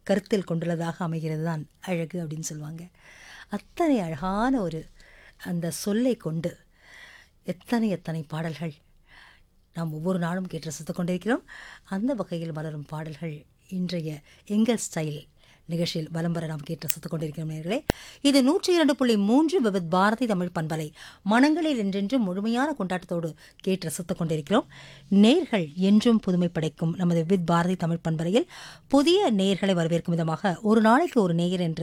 கருத்தில் கொண்டுள்ளதாக அமைகிறது தான் அழகு அப்படின்னு சொல்லுவாங்க. அத்தனை அழகான ஒரு அந்த சொல்லை கொண்டு எத்தனை எத்தனை பாடல்கள் நாம் ஒவ்வொரு நாளும் கேட்டு ரசித்துக் கொண்டிருக்கிறோம். அந்த வகையில் வளரும் பாடல்கள் இன்றைய எங்கள் ஸ்டைல் நிகழ்ச்சியில் வலம் வர நாம் கேட்டு ரசித்துக் கொண்டிருக்கிறோம் நேயர்களே. இது 102.3 விவித் பாரதி தமிழ் பண்பலை மனங்களில் என்றென்றும் முழுமையான கொண்டாட்டத்தோடு கேட்டு ரசித்துக் கொண்டிருக்கிறோம். நேர்கள் என்றும் புதுமை படைக்கும் நமது விவித் பாரதி தமிழ் பண்பலையில் புதிய நேயர்களை வரவேற்கும் விதமாக ஒரு நாளைக்கு ஒரு நேயர் என்ற